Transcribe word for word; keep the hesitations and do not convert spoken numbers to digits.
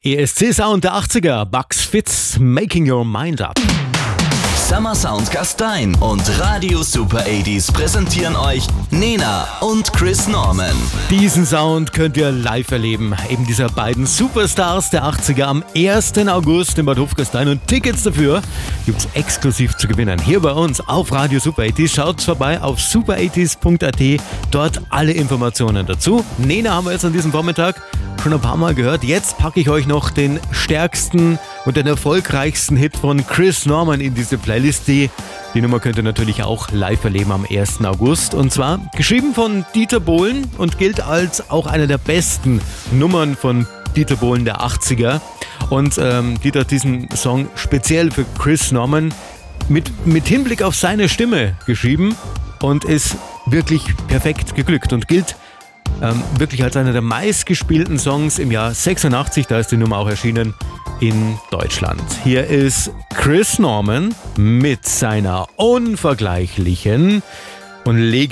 E S C-Sound der achtziger, Bucks Fitz, Making Your Mind Up. Summer Sound Gastein und Radio Super achtziger präsentieren euch Nena und Chris Norman. Diesen Sound könnt ihr live erleben. Eben dieser beiden Superstars der achtziger am ersten August in Bad Hofgastein. Und Tickets dafür gibt's exklusiv zu gewinnen. Hier bei uns auf Radio Super achtziger. Schaut vorbei auf super achtziger punkt a t. Dort alle Informationen dazu. Nena haben wir jetzt an diesem Vormittag schon ein paar Mal gehört. Jetzt packe ich euch noch den stärksten und den erfolgreichsten Hit von Chris Norman in diese Playlist. Die, die Nummer könnt ihr natürlich auch live erleben am ersten August. Und zwar geschrieben von Dieter Bohlen und gilt als auch eine der besten Nummern von Dieter Bohlen der achtziger. Und ähm, Dieter hat diesen Song speziell für Chris Norman mit, mit Hinblick auf seine Stimme geschrieben und ist wirklich perfekt geglückt und gilt Ähm, wirklich als einer der meistgespielten Songs im Jahr sechsundachtzig, da ist die Nummer auch erschienen in Deutschland. Hier ist Chris Norman mit seiner unvergleichlichen und legendären